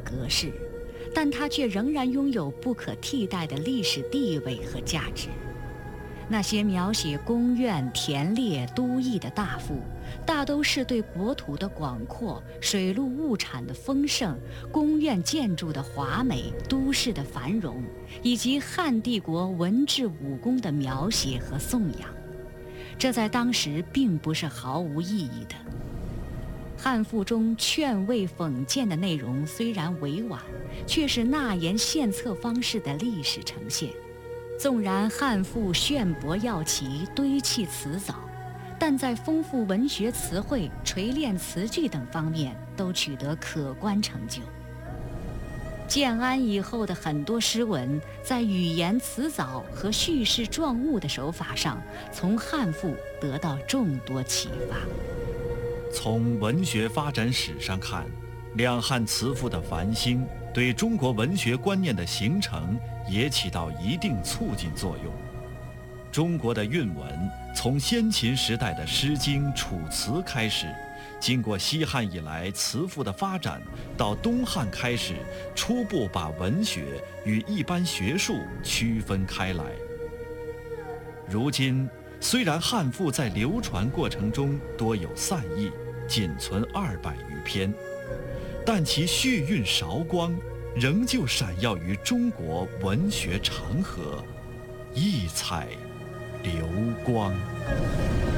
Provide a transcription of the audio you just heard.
格式，但它却仍然拥有不可替代的历史地位和价值。那些描写宫苑、田猎、都邑的大赋，大都是对国土的广阔、水陆物产的丰盛、宫苑建筑的华美、都市的繁荣，以及汉帝国文治武功的描写和颂扬。这在当时并不是毫无意义的。汉赋中劝慰讽谏的内容虽然委婉，却是纳言献策方式的历史呈现。纵然汉赋炫博耀奇，堆砌辞藻，但在丰富文学词汇、锤炼词句等方面都取得可观成就。建安以后的很多诗文，在语言辞藻和叙事状物的手法上，从汉赋得到众多启发。 从文学发展史上看，两汉词赋的繁兴对中国文学观念的形成也起到一定促进作用。中国的韵文从先秦时代的《诗经》《楚辞》开始，经过西汉以来词赋的发展，到东汉开始初步把文学与一般学术区分开来。如今，虽然汉赋在流传过程中多有散佚，仅存200余篇，但其序韵韶光仍旧闪耀于中国文学长河，异彩流光。